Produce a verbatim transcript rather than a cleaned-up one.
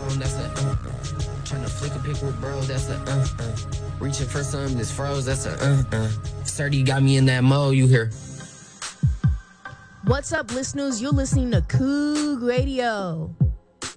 phone, that's a uh, uh. Trying to flick a pic with bros, that's a uh, uh. Reaching for something that's froze, that's a uh, uh. Sturdy got me in that mode, you hear? What's up, listeners? You're listening to Coog Radio.